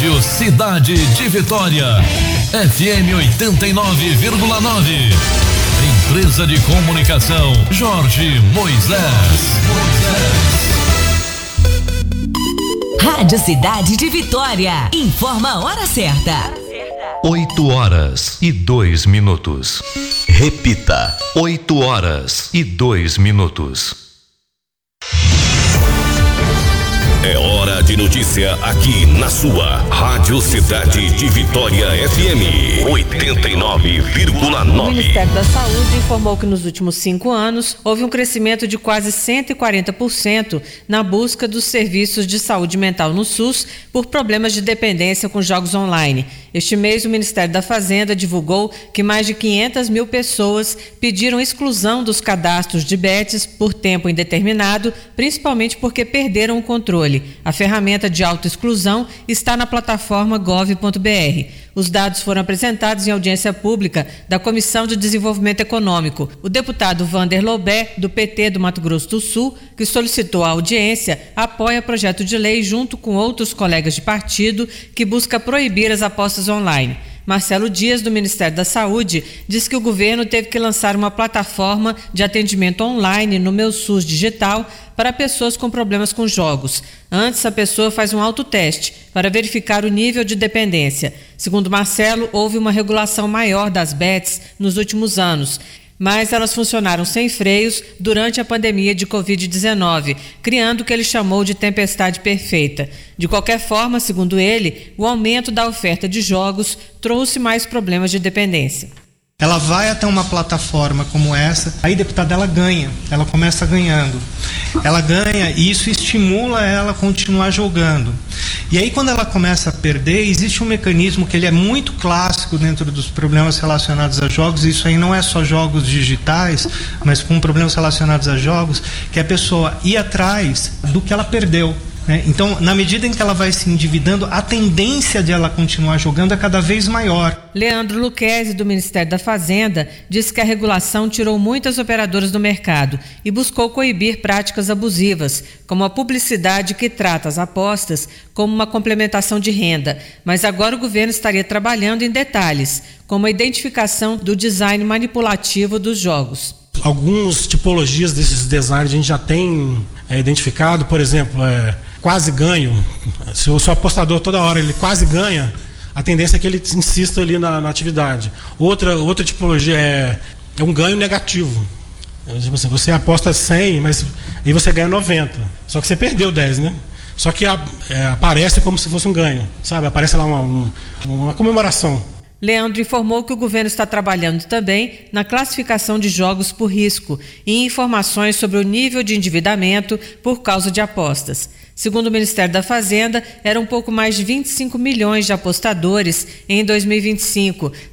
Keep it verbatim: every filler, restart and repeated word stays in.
Rádio Cidade de Vitória, F M oitenta e nove vírgula nove. Empresa de Comunicação Jorge Moisés. Rádio Cidade de Vitória, informa a hora certa. Oito horas e dois minutos. Repita, oito horas e dois minutos. É hora de notícia aqui na sua Rádio Cidade de Vitória F M oitenta e nove vírgula nove. O Ministério da Saúde informou que nos últimos cinco anos houve um crescimento de quase cento e quarenta por cento na busca dos serviços de saúde mental no SUS por problemas de dependência com jogos online. Este mês, o Ministério da Fazenda divulgou que mais de quinhentas mil pessoas pediram exclusão dos cadastros de bets por tempo indeterminado, principalmente porque perderam o controle. A ferramenta de autoexclusão está na plataforma gov ponto br. Os dados foram apresentados em audiência pública da Comissão de Desenvolvimento Econômico. O deputado Vander Lobé, do P T do Mato Grosso do Sul, que solicitou a audiência, apoia projeto de lei junto com outros colegas de partido que busca proibir as apostas online. Marcelo Dias, do Ministério da Saúde, diz que o governo teve que lançar uma plataforma de atendimento online no Meu SUS Digital para pessoas com problemas com jogos. Antes, a pessoa faz um autoteste para verificar o nível de dependência. Segundo Marcelo, houve uma regulação maior das bets nos últimos anos, mas elas funcionaram sem freios durante a pandemia de covid dezenove, criando o que ele chamou de tempestade perfeita. De qualquer forma, segundo ele, o aumento da oferta de jogos trouxe mais problemas de dependência. Ela vai até uma plataforma como essa, aí, deputada, ela ganha, ela começa ganhando. Ela ganha e isso estimula ela a continuar jogando. E aí, quando ela começa a perder, existe um mecanismo que ele é muito clássico dentro dos problemas relacionados a jogos. Isso aí não é só jogos digitais, mas com problemas relacionados a jogos, que é a pessoa ir atrás do que ela perdeu. Então, na medida em que ela vai se endividando, a tendência de ela continuar jogando é cada vez maior. Leandro Luquezzi, do Ministério da Fazenda, disse que a regulação tirou muitas operadoras do mercado e buscou coibir práticas abusivas, como a publicidade que trata as apostas como uma complementação de renda. Mas agora o governo estaria trabalhando em detalhes, como a identificação do design manipulativo dos jogos. Algumas tipologias desses designs a gente já tem é, identificado, por exemplo, é, quase ganho. Se o seu apostador toda hora ele quase ganha, a tendência é que ele insista ali na, na atividade. Outra, outra tipologia é, é um ganho negativo. Tipo assim, você aposta cem, mas aí você ganha noventa. Só que você perdeu dez, né? Só que a, é, aparece como se fosse um ganho, sabe? Aparece lá uma, uma, uma comemoração. Leandro informou que o governo está trabalhando também na classificação de jogos por risco e informações sobre o nível de endividamento por causa de apostas. Segundo o Ministério da Fazenda, eram um pouco mais de vinte e cinco milhões de apostadores em dois mil e vinte e cinco,